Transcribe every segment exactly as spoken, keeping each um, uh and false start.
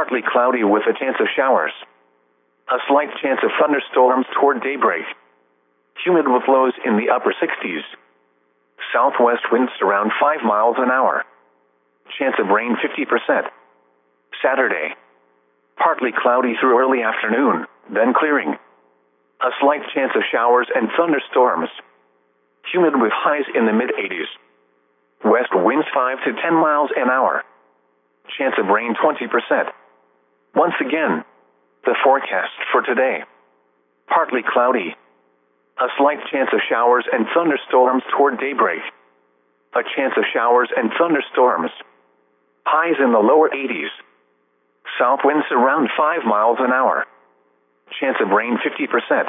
partly cloudy with a chance of showers. A slight chance of thunderstorms toward daybreak. Humid with lows in the upper sixties. Southwest winds around five miles an hour. Chance of rain fifty percent. Saturday. Partly cloudy through early afternoon, then clearing. A slight chance of showers and thunderstorms. Humid with highs in the mid-eighties. West winds five to ten miles an hour. Chance of rain twenty percent. Once again, the forecast for today. Partly cloudy. A slight chance of showers and thunderstorms toward daybreak. A chance of showers and thunderstorms. Highs in the lower eighties. South winds around five miles an hour. Chance of rain fifty percent.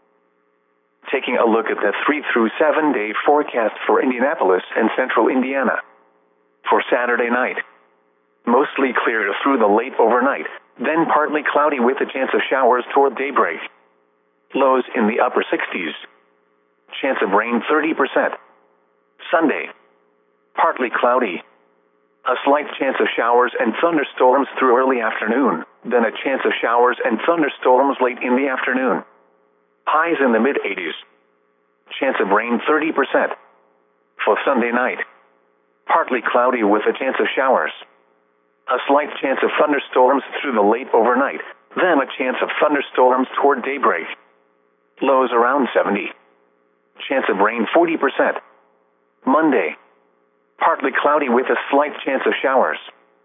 Taking a look at the three through seven day forecast for Indianapolis and central Indiana. For Saturday night. Mostly clear through the late overnight, then partly cloudy with a chance of showers toward daybreak. Lows in the upper sixties. Chance of rain thirty percent. Sunday. Partly cloudy. A slight chance of showers and thunderstorms through early afternoon, then a chance of showers and thunderstorms late in the afternoon. Highs in the mid-eighties. Chance of rain thirty percent. For Sunday night. Partly cloudy with a chance of showers. A slight chance of thunderstorms through the late overnight, then a chance of thunderstorms toward daybreak. Lows around seventy. Chance of rain forty percent. Monday. Partly cloudy with a slight chance of showers.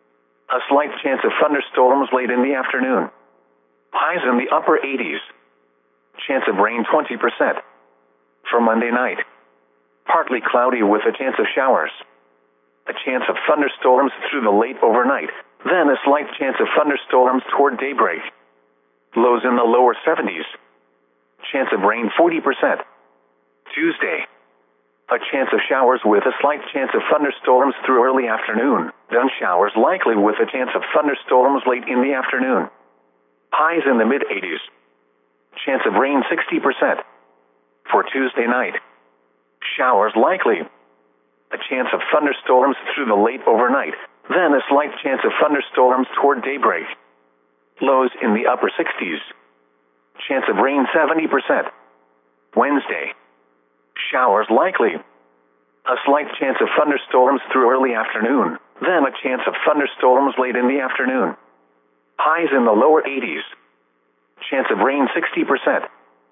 A slight chance of thunderstorms late in the afternoon. Highs in the upper eighties. Chance of rain twenty percent. For Monday night. Partly cloudy with a chance of showers. A chance of thunderstorms through the late overnight, then a slight chance of thunderstorms toward daybreak. Lows in the lower seventies. Chance of rain forty percent. Tuesday. A chance of showers with a slight chance of thunderstorms through early afternoon, then showers likely with a chance of thunderstorms late in the afternoon. Highs in the mid-eighties. Chance of rain sixty percent. For Tuesday night. Showers likely. A chance of thunderstorms through the late overnight, then a slight chance of thunderstorms toward daybreak. Lows in the upper sixties. Chance of rain seventy percent. Wednesday. Showers likely. A slight chance of thunderstorms through early afternoon, then a chance of thunderstorms late in the afternoon. Highs in the lower eighties. Chance of rain sixty percent.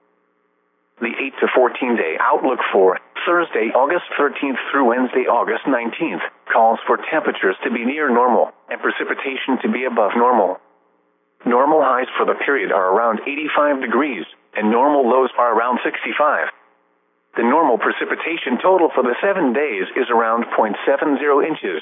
The eight to fourteen day outlook for Thursday, August thirteenth through Wednesday, August nineteenth, calls for temperatures to be near normal and precipitation to be above normal. Normal highs for the period are around eighty-five degrees, and normal lows are around sixty-five. The normal precipitation total for the seven days is around zero point seven zero inches.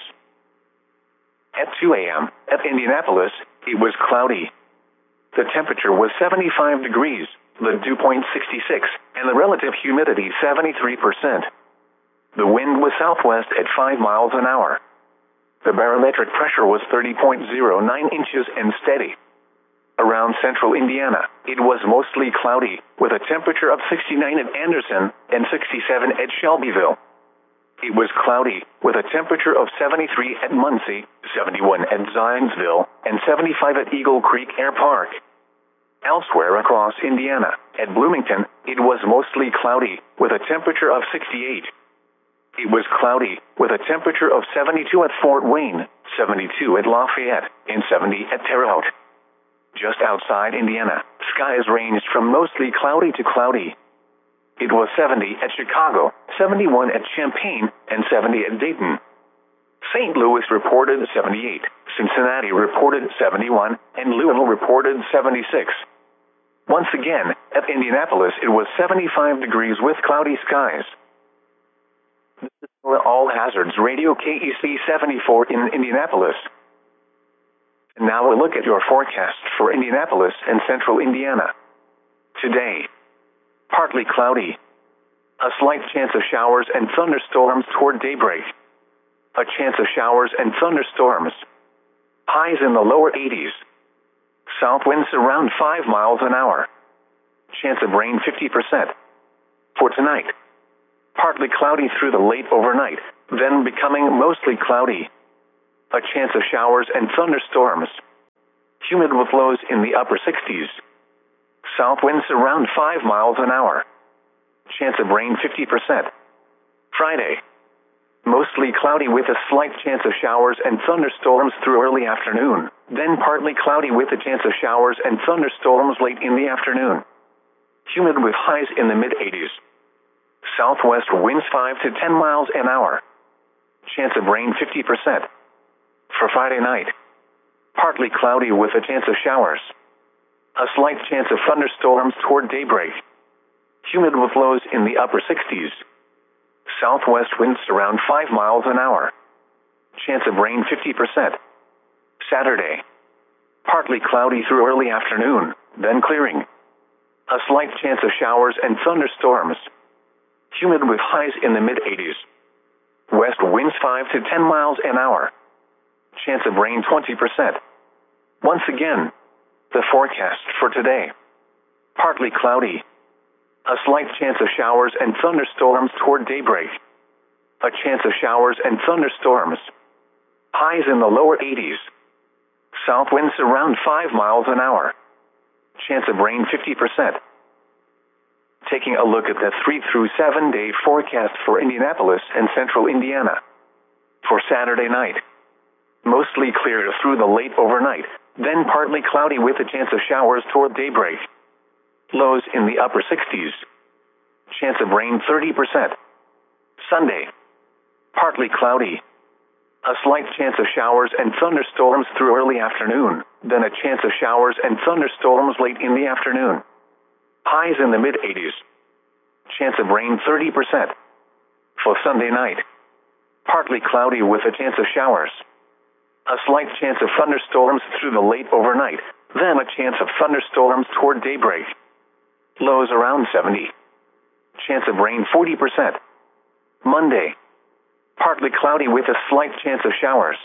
At two a.m., at Indianapolis, it was cloudy. The temperature was seventy-five degrees, the dew point sixty-six, and the relative humidity seventy-three percent. The wind was southwest at five miles an hour. The barometric pressure was thirty point zero nine inches and steady. Around central Indiana, it was mostly cloudy, with a temperature of sixty-nine at Anderson and sixty-seven at Shelbyville. It was cloudy, with a temperature of seventy-three at Muncie, seventy-one at Zionsville, and seventy-five at Eagle Creek Air Park. Elsewhere across Indiana, at Bloomington, it was mostly cloudy, with a temperature of sixty-eight. It was cloudy, with a temperature of seventy-two at Fort Wayne, seventy-two at Lafayette, and seventy at Terre Haute. Just outside Indiana, skies ranged from mostly cloudy to cloudy. It was seventy at Chicago, seventy-one at Champaign, and seventy at Dayton. Saint Louis reported seventy-eight, Cincinnati reported seventy-one, and Louisville reported seventy-six. Once again, at Indianapolis it was seventy-five degrees with cloudy skies. This is All Hazards Radio K E C seventy-four in Indianapolis. And now a look at your forecast for Indianapolis and central Indiana. Today. Partly cloudy. A slight chance of showers and thunderstorms toward daybreak. A chance of showers and thunderstorms. Highs in the lower eighties. South winds around five miles an hour. Chance of rain fifty percent. For tonight. Partly cloudy through the late overnight, then becoming mostly cloudy. A chance of showers and thunderstorms. Humid with lows in the upper sixties. South winds around five miles an hour. Chance of rain fifty percent. Friday. Mostly cloudy with a slight chance of showers and thunderstorms through early afternoon, then partly cloudy with a chance of showers and thunderstorms late in the afternoon. Humid with highs in the mid-eighties. Southwest winds five to ten miles an hour. Chance of rain fifty percent. For Friday night. Partly cloudy with a chance of showers. A slight chance of thunderstorms toward daybreak. Humid with lows in the upper sixties. Southwest winds around five miles an hour. Chance of rain fifty percent. Saturday. Partly cloudy through early afternoon, then clearing. A slight chance of showers and thunderstorms. Humid with highs in the mid-eighties. West winds five to ten miles an hour. Chance of rain twenty percent. Once again, the forecast for today. Partly cloudy. A slight chance of showers and thunderstorms toward daybreak. A chance of showers and thunderstorms. Highs in the lower eighties. South winds around five miles an hour. Chance of rain fifty percent. Taking a look at the three through seven day forecast for Indianapolis and central Indiana. For Saturday night. Mostly clear through the late overnight, then partly cloudy with a chance of showers toward daybreak. Lows in the upper sixties. Chance of rain thirty percent. Sunday. Partly cloudy. A slight chance of showers and thunderstorms through early afternoon, then a chance of showers and thunderstorms late in the afternoon. Highs in the mid-eighties. Chance of rain thirty percent. For Sunday night. Partly cloudy with a chance of showers. A slight chance of thunderstorms through the late overnight, then a chance of thunderstorms toward daybreak. Lows around seventy. Chance of rain forty percent. Monday. Partly cloudy with a slight chance of showers.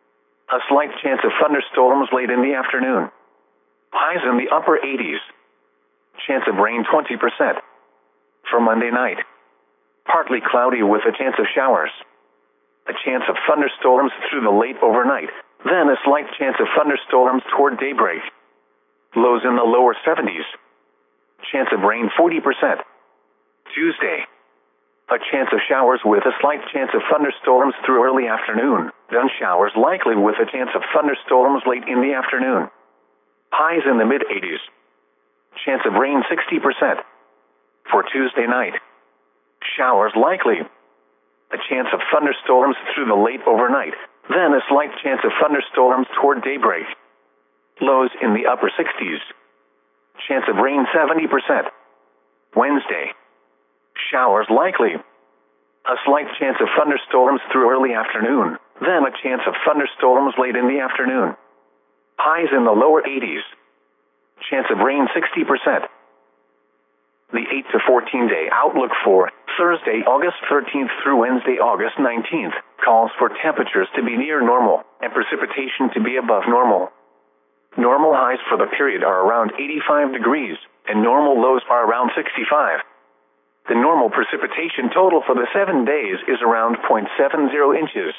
A slight chance of thunderstorms late in the afternoon. Highs in the upper eighties. Chance of rain twenty percent. For Monday night. Partly cloudy with a chance of showers. A chance of thunderstorms through the late overnight, then a slight chance of thunderstorms toward daybreak. Lows in the lower seventies. Chance of rain forty percent. Tuesday. A chance of showers with a slight chance of thunderstorms through early afternoon, then showers likely with a chance of thunderstorms late in the afternoon. Highs in the mid-eighties. Chance of rain sixty percent. For Tuesday night. Showers likely. A chance of thunderstorms through the late overnight, then a slight chance of thunderstorms toward daybreak. Lows in the upper sixties. Chance of rain seventy percent. Wednesday. Showers likely. A slight chance of thunderstorms through early afternoon, then a chance of thunderstorms late in the afternoon. Highs in the lower eighties. Chance of rain sixty percent. The eight to fourteen day outlook for Thursday, August thirteenth through Wednesday, August nineteenth, calls for temperatures to be near normal and precipitation to be above normal. Normal highs for the period are around eighty-five degrees, and normal lows are around sixty-five. The normal precipitation total for the seven days is around zero point seven zero inches.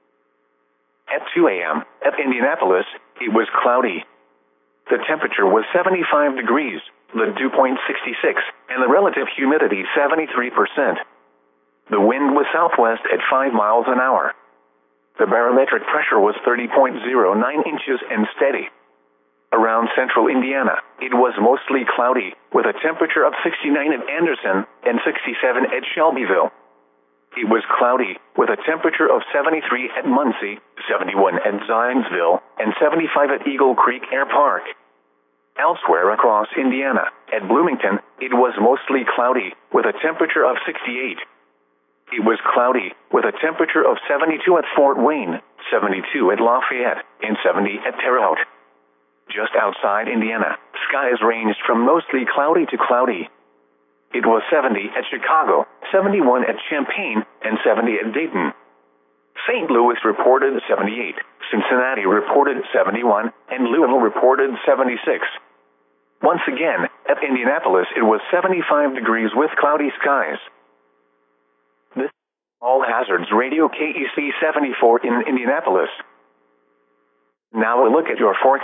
At two a m, at Indianapolis, it was cloudy. The temperature was seventy-five degrees, the dew point sixty-six, and the relative humidity seventy-three percent. The wind was southwest at five miles an hour. The barometric pressure was thirty point zero nine inches and steady. Around central Indiana, it was mostly cloudy, with a temperature of sixty-nine at Anderson and sixty-seven at Shelbyville. It was cloudy, with a temperature of seventy-three at Muncie, seventy-one at Zionsville, and seventy-five at Eagle Creek Air Park. Elsewhere across Indiana, at Bloomington, it was mostly cloudy, with a temperature of sixty-eight. It was cloudy, with a temperature of seventy-two at Fort Wayne, seventy-two at Lafayette, and seventy at Terre Haute. Just outside Indiana, skies ranged from mostly cloudy to cloudy. It was seventy at Chicago, seventy-one at Champaign, and seventy at Dayton. Saint Louis reported seventy-eight, Cincinnati reported seventy-one, and Louisville reported seventy-six. Once again, at Indianapolis it was seventy-five degrees with cloudy skies. This is All Hazards Radio K E C seventy-four in Indianapolis. Now a look at your forecast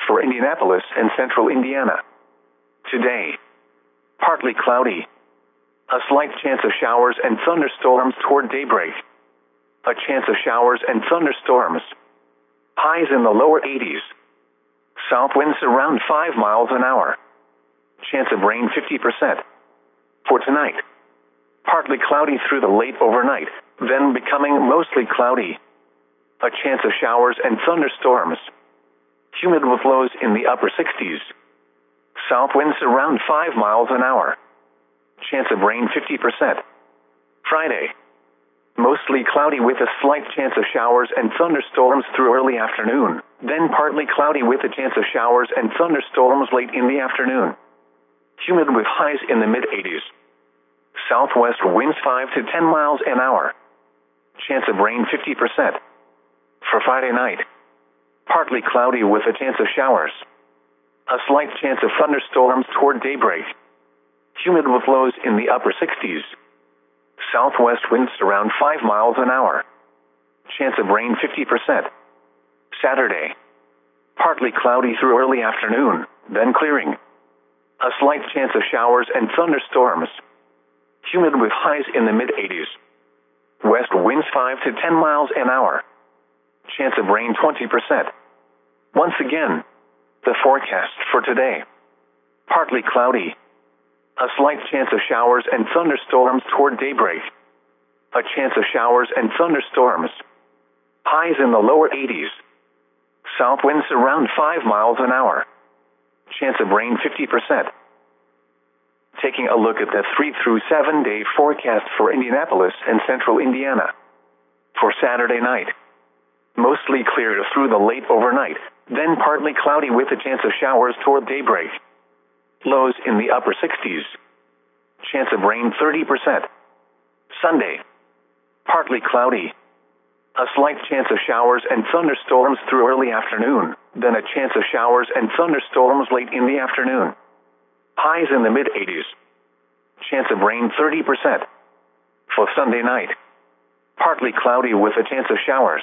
for Indianapolis and central Indiana. Today, partly cloudy. A slight chance of showers and thunderstorms toward daybreak. A chance of showers and thunderstorms. Highs in the lower eighties. South winds around five miles an hour. Chance of rain fifty percent. For tonight, partly cloudy through the late overnight, then becoming mostly cloudy. A chance of showers and thunderstorms. Humid with lows in the upper sixties. South winds around five miles an hour. Chance of rain fifty percent. Friday, mostly cloudy with a slight chance of showers and thunderstorms through early afternoon, then partly cloudy with a chance of showers and thunderstorms late in the afternoon. Humid with highs in the mid eighties. Southwest winds five to ten miles an hour. Chance of rain fifty percent. For Friday night, partly cloudy with a chance of showers. A slight chance of thunderstorms toward daybreak. Humid with lows in the upper sixties. Southwest winds around five miles an hour. Chance of rain fifty percent. Saturday, partly cloudy through early afternoon, then clearing. A slight chance of showers and thunderstorms. Humid with highs in the mid eighties. West winds five to ten miles an hour. Chance of rain twenty percent. Once again, the forecast for today. Partly cloudy. A slight chance of showers and thunderstorms toward daybreak. A chance of showers and thunderstorms. Highs in the lower eighties. South winds around five miles an hour. Chance of rain fifty percent. Taking a look at the three through seven day forecast for Indianapolis and central Indiana. For Saturday night, mostly clear through the late overnight, then partly cloudy with a chance of showers toward daybreak. Lows in the upper sixties. Chance of rain thirty percent. Sunday, partly cloudy. A slight chance of showers and thunderstorms through early afternoon, then a chance of showers and thunderstorms late in the afternoon. Highs in the mid eighties. Chance of rain thirty percent. For Sunday night, partly cloudy with a chance of showers.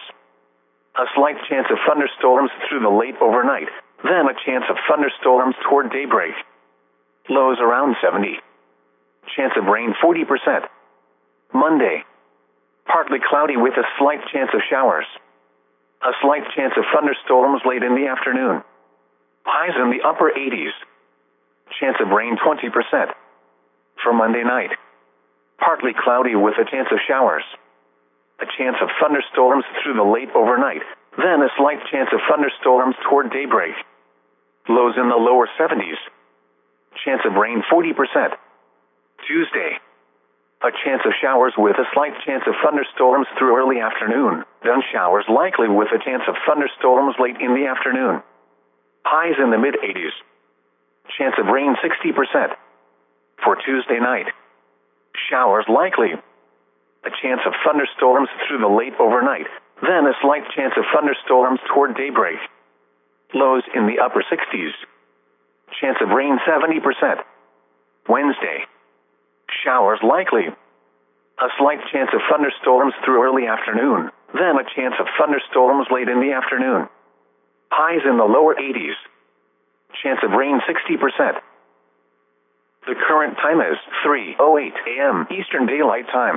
A slight chance of thunderstorms through the late overnight, then a chance of thunderstorms toward daybreak. Lows around seventy. Chance of rain forty percent. Monday, partly cloudy with a slight chance of showers. A slight chance of thunderstorms late in the afternoon. Highs in the upper eighties. Chance of rain twenty percent. For Monday night, partly cloudy with a chance of showers. A chance of thunderstorms through the late overnight, then a slight chance of thunderstorms toward daybreak. Lows in the lower seventies. Chance of rain forty percent. Tuesday, a chance of showers with a slight chance of thunderstorms through early afternoon, then showers likely with a chance of thunderstorms late in the afternoon. Highs in the mid eighties. Chance of rain sixty percent. For Tuesday night, showers likely. A chance of thunderstorms through the late overnight, then a slight chance of thunderstorms toward daybreak. Lows in the upper sixties. Chance of rain seventy percent. Wednesday, showers likely. A slight chance of thunderstorms through early afternoon, then a chance of thunderstorms late in the afternoon. Highs in the lower eighties. Chance of rain sixty percent. The current time is three oh eight a.m. Eastern Daylight Time.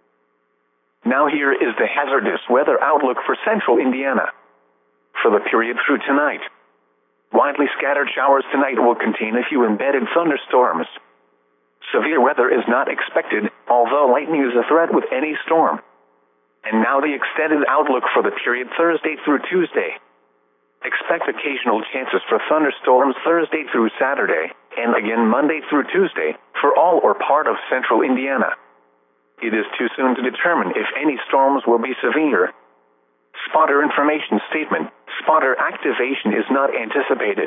Now here is the hazardous weather outlook for central Indiana. For the period through tonight, widely scattered showers tonight will contain a few embedded thunderstorms. Severe weather is not expected, although lightning is a threat with any storm. And now the extended outlook for the period Thursday through Tuesday. Expect occasional chances for thunderstorms Thursday through Saturday, and again Monday through Tuesday, for all or part of central Indiana. It is too soon to determine if any storms will be severe. Spotter information statement: spotter activation is not anticipated.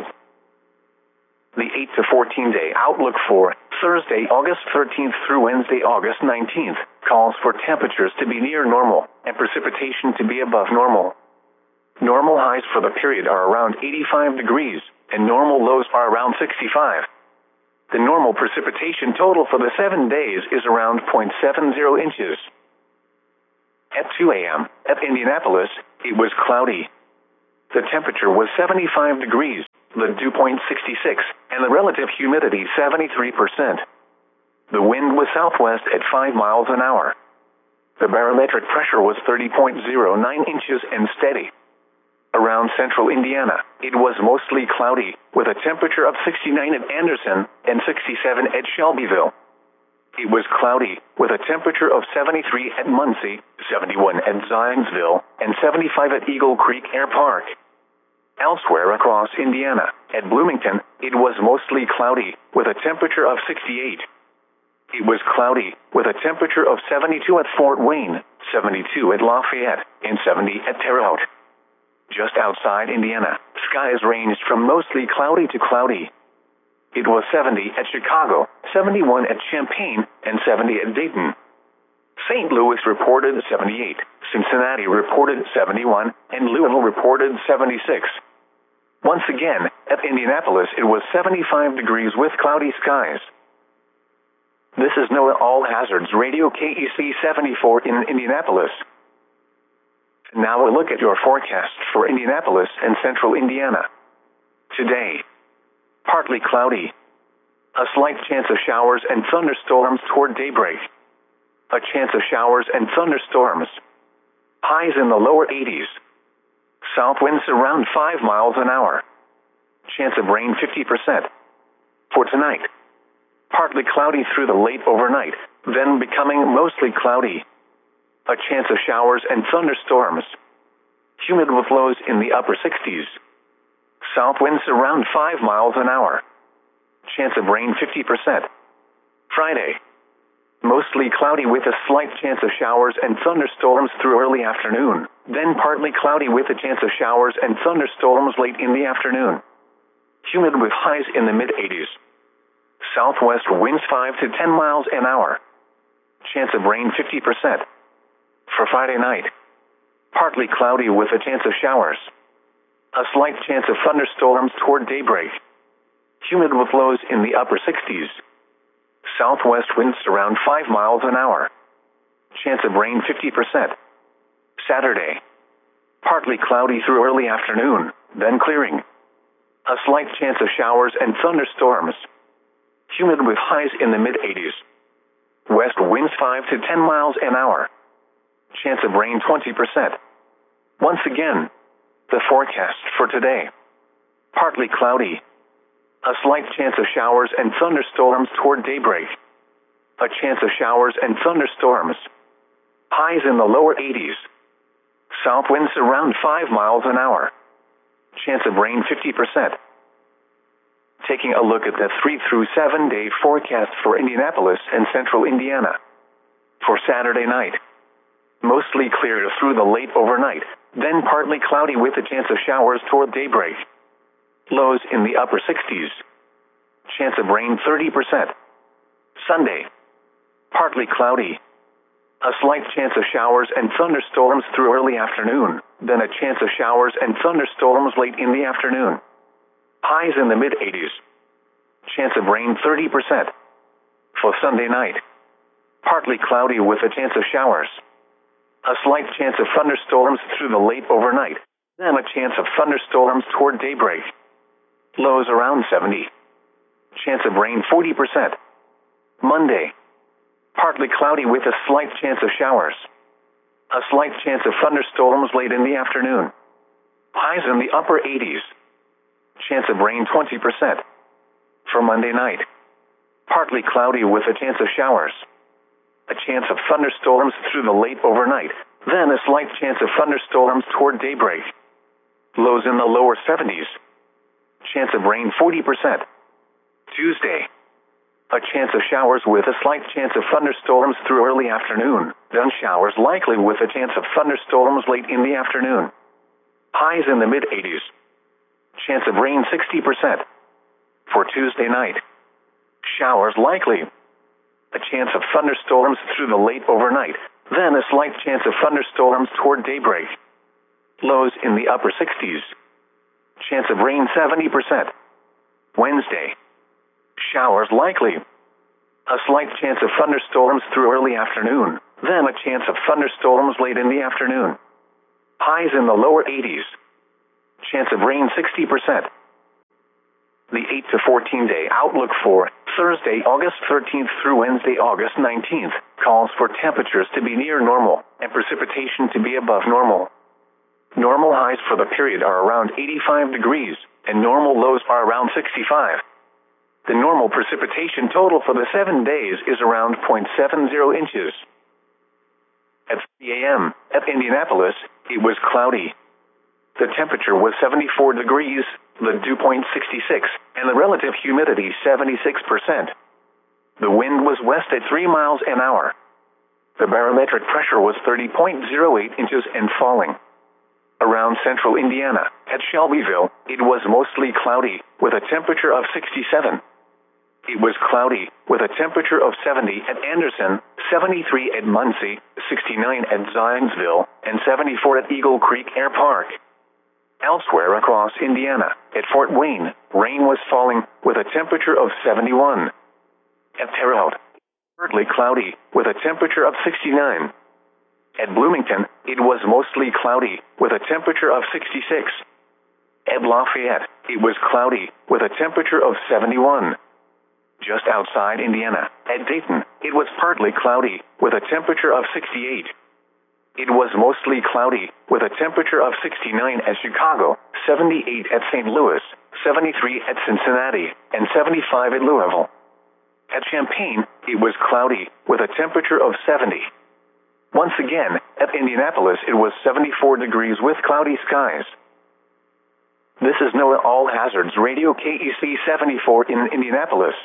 The eight to fourteen day outlook for Thursday, August thirteenth through Wednesday, August nineteenth, calls for temperatures to be near normal and precipitation to be above normal. Normal highs for the period are around eighty-five degrees, and normal lows are around sixty-five. The normal precipitation total for the seven days is around zero point seven zero inches. At two a.m., at Indianapolis, it was cloudy. The temperature was seventy-five degrees, the dew point sixty-six, and the relative humidity seventy-three percent. The wind was southwest at five miles an hour. The barometric pressure was thirty point zero nine inches and steady. Around central Indiana, it was mostly cloudy, with a temperature of sixty-nine at Anderson and sixty-seven at Shelbyville. It was cloudy, with a temperature of seventy-three at Muncie, seventy-one at Zionsville, and seventy-five at Eagle Creek Air Park. Elsewhere across Indiana, at Bloomington, it was mostly cloudy, with a temperature of sixty-eight. It was cloudy, with a temperature of seventy-two at Fort Wayne, seventy-two at Lafayette, and seventy at Terre Haute. Just outside Indiana, skies ranged from mostly cloudy to cloudy. It was seventy at Chicago, seventy-one at Champaign, and seventy at Dayton. Saint Louis reported seventy-eight, Cincinnati reported seventy-one, and Louisville reported seventy-six. Once again, at Indianapolis it was seventy-five degrees with cloudy skies. This is NOAA All Hazards Radio K E C seventy-four in Indianapolis. Now a look at your forecast for Indianapolis and central Indiana. Today, partly cloudy. A slight chance of showers and thunderstorms toward daybreak. A chance of showers and thunderstorms. Highs in the lower eighties. South winds around five miles an hour. Chance of rain fifty percent. For tonight, partly cloudy through the late overnight, then becoming mostly cloudy. A chance of showers and thunderstorms. Humid with lows in the upper sixties. South winds around five miles an hour. Chance of rain fifty percent. Friday, mostly cloudy with a slight chance of showers and thunderstorms through early afternoon, then partly cloudy with a chance of showers and thunderstorms late in the afternoon. Humid with highs in the mid-eighties. Southwest winds five to ten miles an hour. Chance of rain fifty percent. For Friday night, partly cloudy with a chance of showers. A slight chance of thunderstorms toward daybreak. Humid with lows in the upper sixties. Southwest winds around five miles an hour. Chance of rain fifty percent. Saturday, partly cloudy through early afternoon, then clearing. A slight chance of showers and thunderstorms. Humid with highs in the mid-eighties. West winds five to ten miles an hour. Chance of rain twenty percent. Once again, the forecast for today. Partly cloudy. A slight chance of showers and thunderstorms toward daybreak. A chance of showers and thunderstorms. Highs in the lower eighties. South winds around five miles an hour. Chance of rain fifty percent. Taking a look at the three through seven day forecast for Indianapolis and central Indiana. For Saturday night, mostly clear through the late overnight, then partly cloudy with a chance of showers toward daybreak. Lows in the upper sixties. Chance of rain thirty percent. Sunday, partly cloudy. A slight chance of showers and thunderstorms through early afternoon, then a chance of showers and thunderstorms late in the afternoon. Highs in the mid-eighties. Chance of rain thirty percent. For Sunday night, partly cloudy with a chance of showers. A slight chance of thunderstorms through the late overnight, then a chance of thunderstorms toward daybreak. Lows around seventy. Chance of rain forty percent. Monday, partly cloudy with a slight chance of showers. A slight chance of thunderstorms late in the afternoon. Highs in the upper eighties. Chance of rain twenty percent. For Monday night, partly cloudy with a chance of showers. A chance of thunderstorms through the late overnight, then a slight chance of thunderstorms toward daybreak. Lows in the lower seventies. Chance of rain forty percent. Tuesday, a chance of showers with a slight chance of thunderstorms through early afternoon, then showers likely with a chance of thunderstorms late in the afternoon. Highs in the mid-eighties. Chance of rain sixty percent. For Tuesday night, showers likely. A chance of thunderstorms through the late overnight, then a slight chance of thunderstorms toward daybreak. Lows in the upper sixties. Chance of rain seventy percent. Wednesday, showers likely. A slight chance of thunderstorms through early afternoon, then a chance of thunderstorms late in the afternoon. Highs in the lower eighties. chance of rain sixty percent. The eight to fourteen day outlook for Thursday, August thirteenth through Wednesday, August nineteenth, calls for temperatures to be near normal and precipitation to be above normal. Normal highs for the period are around eighty-five degrees, and normal lows are around sixty-five. The normal precipitation total for the seven days is around zero point seven zero inches. At three a m at Indianapolis, it was cloudy. The temperature was seventy-four degrees, the dew point sixty-six, and the relative humidity seventy-six percent. The wind was west at three miles an hour. The barometric pressure was thirty point zero eight inches and falling. Around central Indiana, at Shelbyville, it was mostly cloudy, with a temperature of sixty-seven. It was cloudy, with a temperature of seventy at Anderson, seventy-three at Muncie, sixty-nine at Zionsville, and seventy-four at Eagle Creek Air Park. Elsewhere across Indiana, at Fort Wayne, rain was falling, with a temperature of seventy-one. At Terre Haute, partly cloudy, with a temperature of sixty-nine. At Bloomington, it was mostly cloudy, with a temperature of sixty-six. At Lafayette, it was cloudy, with a temperature of seventy-one. Just outside Indiana, at Dayton, it was partly cloudy, with a temperature of sixty-eight. It was mostly cloudy, with a temperature of sixty-nine at Chicago, seventy-eight at Saint Louis, seventy-three at Cincinnati, and seventy-five at Louisville. At Champaign, it was cloudy, with a temperature of seventy. Once again, at Indianapolis, it was seventy-four degrees with cloudy skies. This is NOAA All Hazards Radio K E C seventy-four in Indianapolis.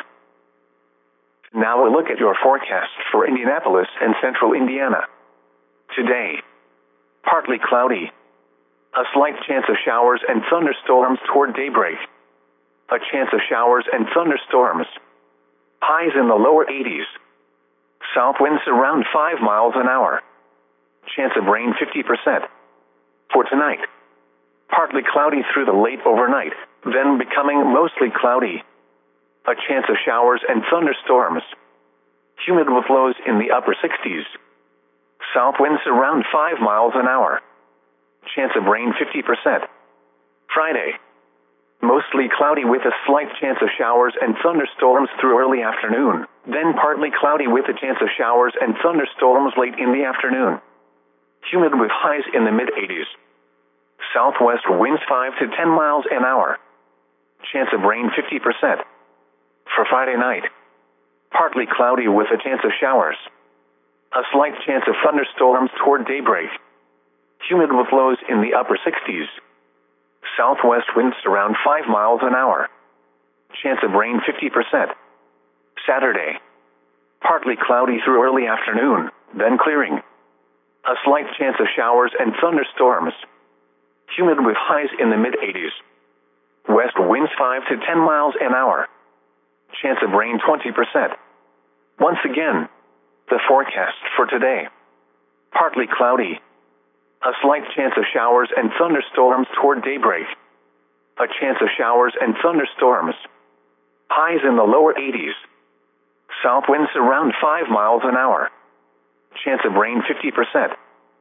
Now a look at your forecast for Indianapolis and central Indiana. Today, partly cloudy. A slight chance of showers and thunderstorms toward daybreak. A chance of showers and thunderstorms. Highs in the lower eighties. South winds around five miles an hour. Chance of rain fifty percent. For tonight, partly cloudy through the late overnight, then becoming mostly cloudy. A chance of showers and thunderstorms. Humid with lows in the upper sixties. South winds around five miles an hour. Chance of rain fifty percent. Friday, mostly cloudy with a slight chance of showers and thunderstorms through early afternoon, then partly cloudy with a chance of showers and thunderstorms late in the afternoon. Humid with highs in the mid eighties. Southwest winds five to ten miles an hour. Chance of rain fifty percent. For Friday night, partly cloudy with a chance of showers. A slight chance of thunderstorms toward daybreak. Humid with lows in the upper sixties. Southwest winds around five miles an hour. Chance of rain fifty percent. Saturday, partly cloudy through early afternoon, then clearing. A slight chance of showers and thunderstorms. Humid with highs in the mid eighties. West winds five to ten miles an hour. Chance of rain twenty percent. Once again, the forecast for today. Partly cloudy. A slight chance of showers and thunderstorms toward daybreak. A chance of showers and thunderstorms. Highs in the lower eighties. South winds around five miles an hour. Chance of rain fifty percent.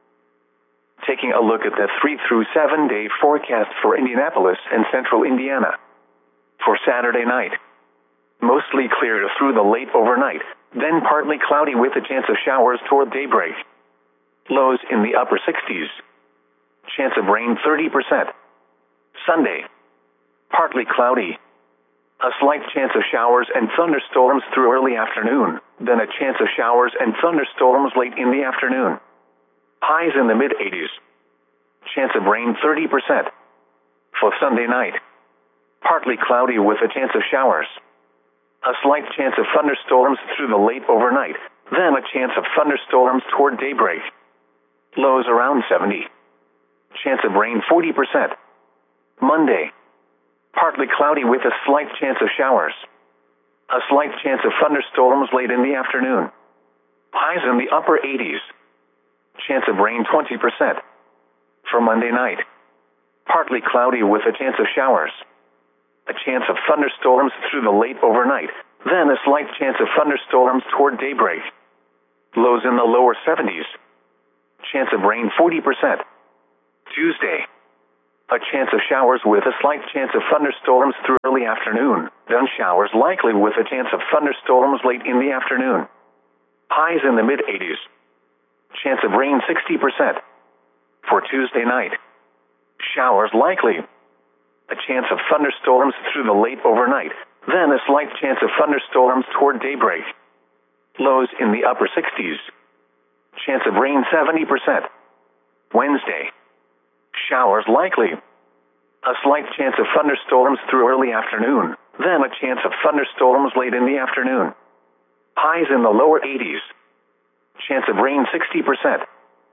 Taking a look at the three through seven day forecast for Indianapolis and central Indiana. For Saturday night, mostly clear through the late overnight, then partly cloudy with a chance of showers toward daybreak. Lows in the upper sixties. Chance of rain thirty percent. Sunday, partly cloudy. A slight chance of showers and thunderstorms through early afternoon, then a chance of showers and thunderstorms late in the afternoon. Highs in the mid eighties. Chance of rain thirty percent. For Sunday night, partly cloudy with a chance of showers. A slight chance of thunderstorms through the late overnight, then a chance of thunderstorms toward daybreak. Lows around seventy. Chance of rain forty percent. Monday, partly cloudy with a slight chance of showers. A slight chance of thunderstorms late in the afternoon. Highs in the upper eighties. Chance of rain twenty percent. For Monday night, partly cloudy with a chance of showers. A chance of thunderstorms through the late overnight, then a slight chance of thunderstorms toward daybreak. Lows in the lower seventies. Chance of rain forty percent. Tuesday, A chance of showers with a slight chance of thunderstorms through early afternoon. Then showers likely with a chance of thunderstorms late in the afternoon. Highs in the mid eighties. Chance of rain sixty percent. For Tuesday night, showers likely. A chance of thunderstorms through the late overnight. Then a slight chance of thunderstorms toward daybreak. Lows in the upper sixties. Chance of rain seventy percent. Wednesday, showers likely. A slight chance of thunderstorms through early afternoon. Then a chance of thunderstorms late in the afternoon. Highs in the lower eighties. Chance of rain sixty percent.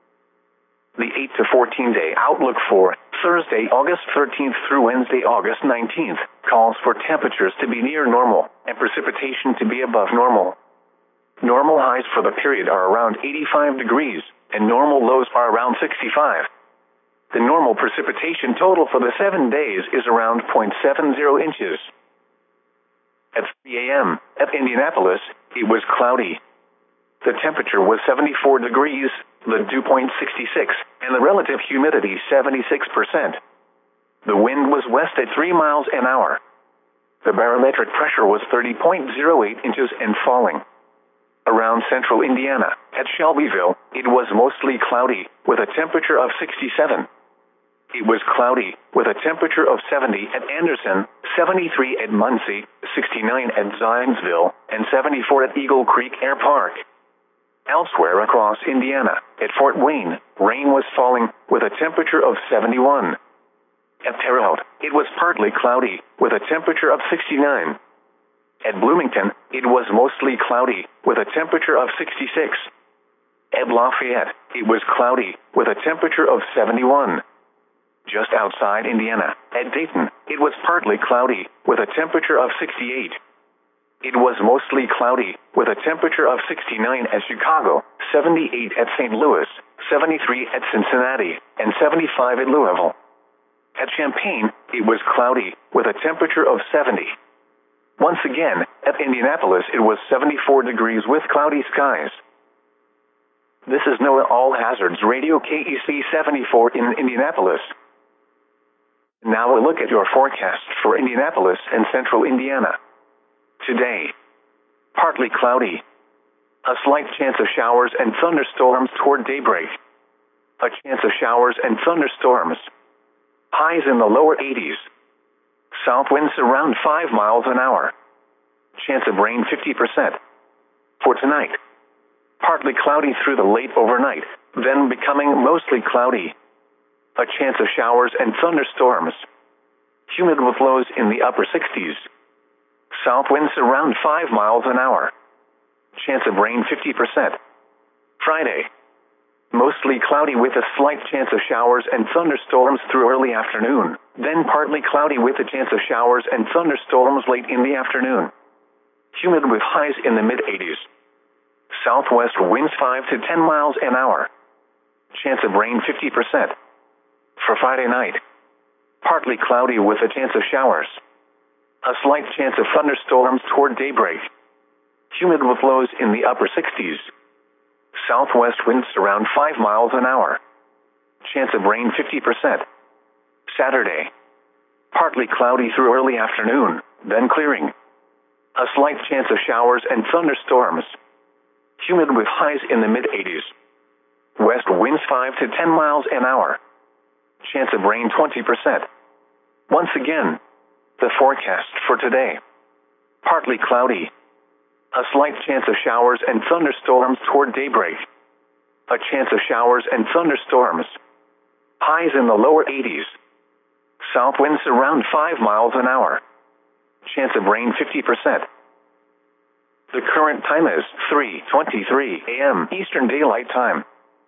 The eight to fourteen day outlook for Thursday, August thirteenth through Wednesday, August nineteenth, calls for temperatures to be near normal and precipitation to be above normal. Normal highs for the period are around eighty-five degrees, and normal lows are around sixty-five. The normal precipitation total for the seven days is around zero point seven zero inches. At three a m at Indianapolis, it was cloudy. The temperature was seventy-four degrees, the dew point sixty-six, and the relative humidity seventy-six percent. The wind was west at three miles an hour. The barometric pressure was thirty point zero eight inches and falling. Around central Indiana, at Shelbyville, it was mostly cloudy, with a temperature of sixty-seven. It was cloudy, with a temperature of seventy at Anderson, seventy-three at Muncie, sixty-nine at Zionsville, and seventy-four at Eagle Creek Air Park. Elsewhere across Indiana, at Fort Wayne, rain was falling, with a temperature of seventy-one. At Terre Haute, it was partly cloudy, with a temperature of sixty-nine. At Bloomington, it was mostly cloudy, with a temperature of sixty-six. At Lafayette, it was cloudy, with a temperature of seventy-one. Just outside Indiana, at Dayton, it was partly cloudy, with a temperature of sixty-eight. It was mostly cloudy, with a temperature of sixty-nine at Chicago, seventy-eight at Saint Louis, seventy-three at Cincinnati, and seventy-five at Louisville. At Champaign, it was cloudy, with a temperature of seventy. Once again, at Indianapolis, it was seventy-four degrees with cloudy skies. This is NOAA All Hazards Radio K E C seventy-four in Indianapolis. Now a look at your forecast for Indianapolis and central Indiana. Today, partly cloudy. A slight chance of showers and thunderstorms toward daybreak. A chance of showers and thunderstorms. Highs in the lower eighties. South winds around five miles an hour. Chance of rain fifty percent. For tonight, partly cloudy through the late overnight, then becoming mostly cloudy. A chance of showers and thunderstorms. Humid with lows in the upper sixties. South winds around five miles an hour. Chance of rain fifty percent. Friday, mostly cloudy with a slight chance of showers and thunderstorms through early afternoon, then partly cloudy with a chance of showers and thunderstorms late in the afternoon. Humid with highs in the mid eighties. Southwest winds five to ten miles an hour. Chance of rain fifty percent. For Friday night, partly cloudy with a chance of showers. A slight chance of thunderstorms toward daybreak. Humid with lows in the upper sixties. Southwest winds around five miles an hour. Chance of rain fifty percent. Saturday, partly cloudy through early afternoon, then clearing. A slight chance of showers and thunderstorms. Humid with highs in the mid eighties. West winds five to ten miles an hour. Chance of rain twenty percent. Once again, the forecast for today. Partly cloudy. A slight chance of showers and thunderstorms toward daybreak. A chance of showers and thunderstorms. Highs in the lower eighties. South winds around five miles an hour. Chance of rain fifty percent. The current time is three twenty-three a m Eastern Daylight Time.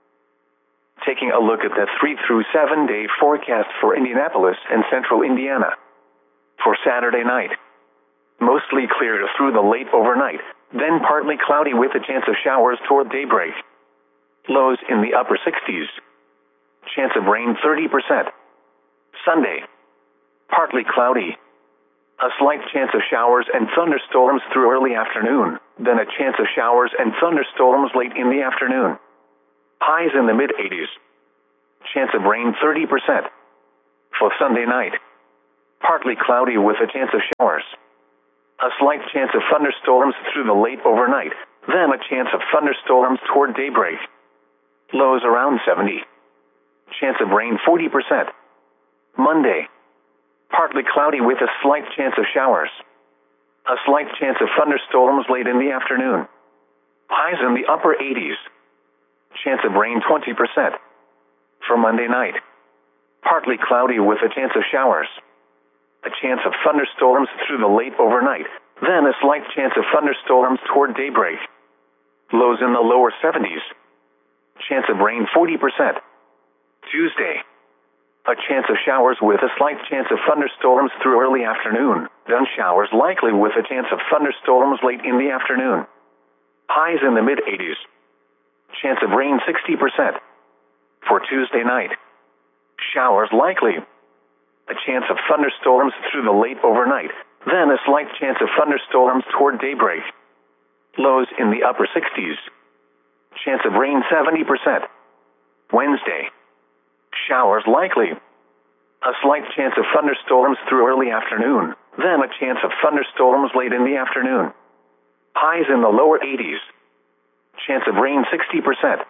Taking a look at the three through seven day forecast for Indianapolis and central Indiana. For Saturday night, mostly clear through the late overnight, then partly cloudy with a chance of showers toward daybreak. Lows in the upper sixties. Chance of rain thirty percent. Sunday, partly cloudy. A slight chance of showers and thunderstorms through early afternoon, then a chance of showers and thunderstorms late in the afternoon. Highs in the mid eighties. Chance of rain thirty percent. For Sunday night, partly cloudy with a chance of showers. A slight chance of thunderstorms through the late overnight, then a chance of thunderstorms toward daybreak. Lows around seventy. Chance of rain forty percent. Monday, partly cloudy with a slight chance of showers. A slight chance of thunderstorms late in the afternoon. Highs in the upper eighties. Chance of rain twenty percent. For Monday night, partly cloudy with a chance of showers. A chance of thunderstorms through the late overnight, then a slight chance of thunderstorms toward daybreak. Lows in the lower seventies. Chance of rain forty percent. Tuesday, a chance of showers with a slight chance of thunderstorms through early afternoon, then showers likely with a chance of thunderstorms late in the afternoon. Highs in the mid eighties. Chance of rain sixty percent. For Tuesday night, showers likely. A chance of thunderstorms through the late overnight, then a slight chance of thunderstorms toward daybreak. Lows in the upper sixties. Chance of rain seventy percent. Wednesday, showers likely. A slight chance of thunderstorms through early afternoon, then a chance of thunderstorms late in the afternoon. Highs in the lower eighties. Chance of rain sixty percent.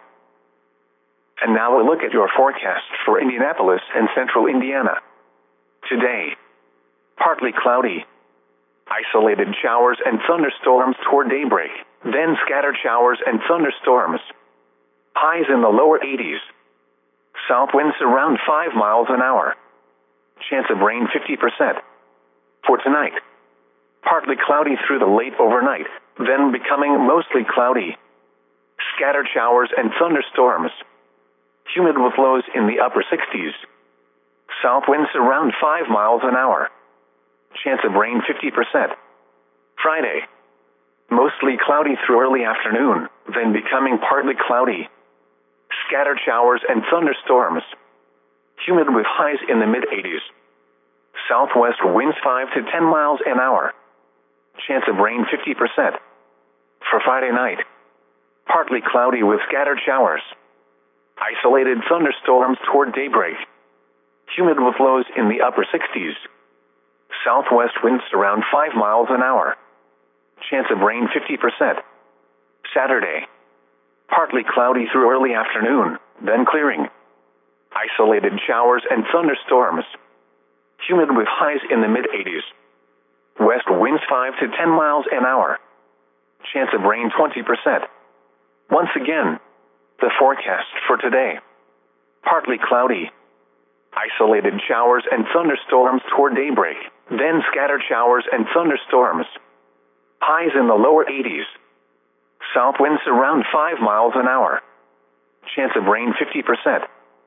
And now a look at your forecast for Indianapolis and central Indiana. Today, partly cloudy. Isolated showers and thunderstorms toward daybreak, then scattered showers and thunderstorms. Highs in the lower eighties. South winds around five miles an hour. Chance of rain fifty percent. For tonight, partly cloudy through the late overnight, then becoming mostly cloudy. Scattered showers and thunderstorms. Humid with lows in the upper sixties. South winds around five miles an hour. Chance of rain fifty percent. Friday, mostly cloudy through early afternoon, then becoming partly cloudy. Scattered showers and thunderstorms. Humid with highs in the mid eighties. Southwest winds five to ten miles an hour. Chance of rain fifty percent. For Friday night, partly cloudy with scattered showers. Isolated thunderstorms toward daybreak. Humid with lows in the upper sixties. Southwest winds around five miles an hour. Chance of rain fifty percent. Saturday, partly cloudy through early afternoon, then clearing. Isolated showers and thunderstorms. Humid with highs in the mid eighties. West winds five to ten miles an hour. Chance of rain twenty percent. Once again, the forecast for today. Partly cloudy. Isolated showers and thunderstorms toward daybreak, then scattered showers and thunderstorms. Highs in the lower eighties. South winds around five miles an hour. Chance of rain fifty percent.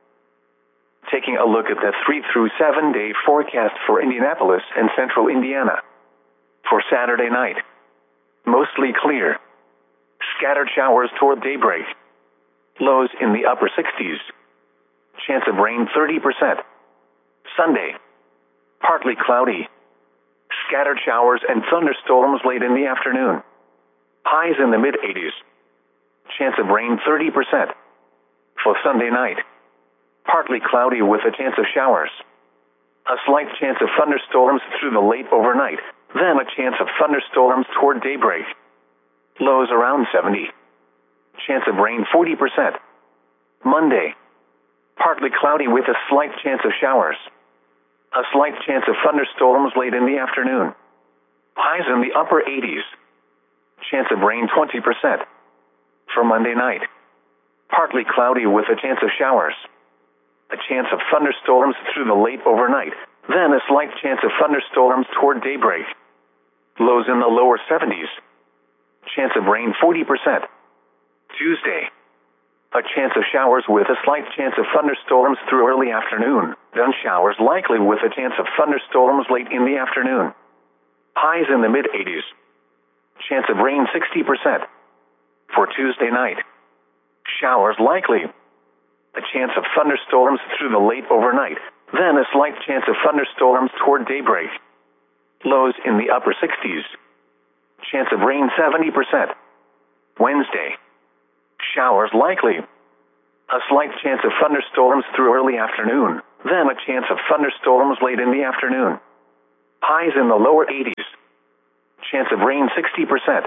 Taking a look at the three through seven day forecast for Indianapolis and central Indiana. For Saturday night, mostly clear. Scattered showers toward daybreak. Lows in the upper sixties. Chance of rain thirty percent. Sunday, partly cloudy. Scattered showers and thunderstorms late in the afternoon. Highs in the mid eighties. Chance of rain thirty percent. For Sunday night, partly cloudy with a chance of showers. A slight chance of thunderstorms through the late overnight, then a chance of thunderstorms toward daybreak. Lows around seventy. Chance of rain forty percent. Monday, partly cloudy with a slight chance of showers. A slight chance of thunderstorms late in the afternoon. Highs in the upper eighties. Chance of rain twenty percent. For Monday night, partly cloudy with a chance of showers. A chance of thunderstorms through the late overnight, then a slight chance of thunderstorms toward daybreak. Lows in the lower seventies. Chance of rain forty percent. Tuesday, a chance of showers with a slight chance of thunderstorms through early afternoon, then showers likely with a chance of thunderstorms late in the afternoon. Highs in the mid eighties. Chance of rain sixty percent. For Tuesday night, showers likely. A chance of thunderstorms through the late overnight, then a slight chance of thunderstorms toward daybreak. Lows in the upper sixties. Chance of rain seventy percent. Wednesday, showers likely. A slight chance of thunderstorms through early afternoon, then a chance of thunderstorms late in the afternoon. Highs in the lower eighties. Chance of rain sixty percent.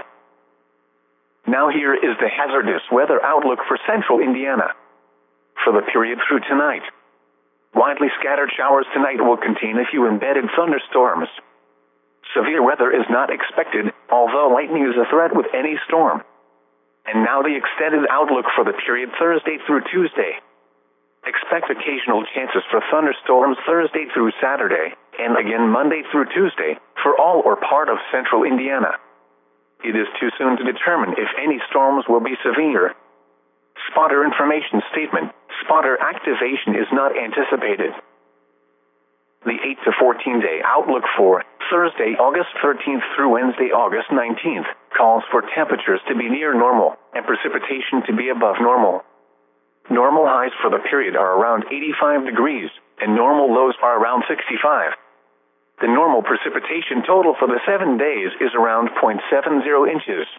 Now here is the hazardous weather outlook for central Indiana. For the period through tonight. Widely scattered showers tonight will contain a few embedded thunderstorms. Severe weather is not expected, although lightning is a threat with any storm. And now the extended outlook for the period Thursday through Tuesday. Expect occasional chances for thunderstorms Thursday through Saturday, and again Monday through Tuesday, for all or part of central Indiana. It is too soon to determine if any storms will be severe. Spotter information statement: spotter activation is not anticipated. The eight to fourteen day outlook for Thursday, August thirteenth through Wednesday, August nineteenth, calls for temperatures to be near normal and precipitation to be above normal. Normal highs for the period are around eighty-five degrees, and normal lows are around sixty-five. The normal precipitation total for the seven days is around zero point seven zero inches.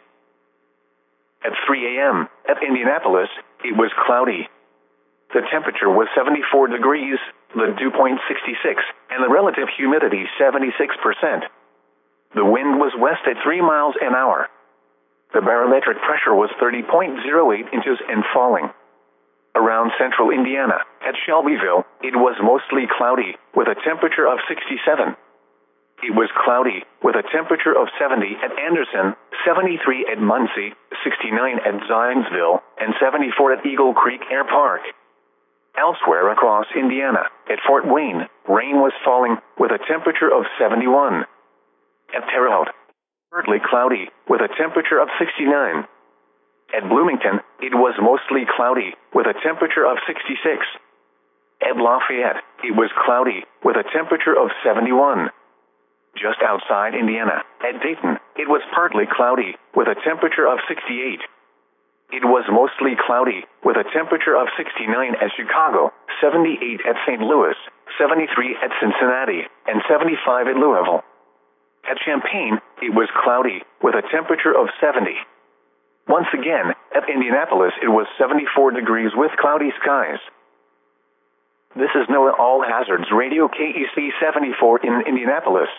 At three a m at Indianapolis, it was cloudy. The temperature was seventy-four degrees, the dew point sixty-six, and the relative humidity seventy-six percent. The wind was west at three miles an hour. The barometric pressure was thirty point zero eight inches and falling. Around central Indiana, at Shelbyville, it was mostly cloudy, with a temperature of sixty-seven. It was cloudy, with a temperature of seventy at Anderson, seventy-three at Muncie, sixty-nine at Zionsville, and seventy-four at Eagle Creek Air Park. Elsewhere across Indiana, at Fort Wayne, rain was falling, with a temperature of seventy-one. At Terre Haute, partly cloudy, with a temperature of sixty-nine. At Bloomington, it was mostly cloudy, with a temperature of sixty-six. At Lafayette, it was cloudy, with a temperature of seventy-one. Just outside Indiana, at Dayton, it was partly cloudy, with a temperature of sixty-eight. It was mostly cloudy, with a temperature of sixty-nine at Chicago, seventy-eight at Saint Louis, seventy-three at Cincinnati, and seventy-five at Louisville. At Champaign, it was cloudy, with a temperature of seventy. Once again, at Indianapolis it was seventy-four degrees with cloudy skies. This is NOAA All Hazards Radio K E C seventy-four in Indianapolis.